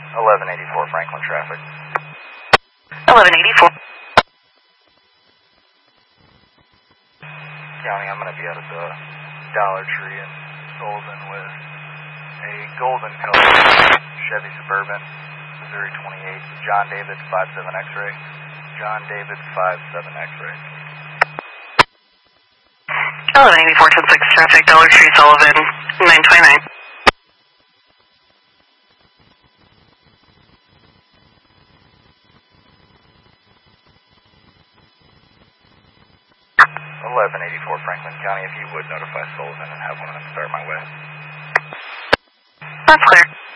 1184 Franklin traffic. 1184. County, I'm going to be out of the Dollar Tree in Sullivan with a golden color Chevy Suburban, Missouri 28, John David 57 X-ray. John David 57 X-ray. 1184 10-6 traffic, Dollar Tree, Sullivan, 929. 1184 Franklin County, if you would notify Sullivan and have one of them start my way. That's clear.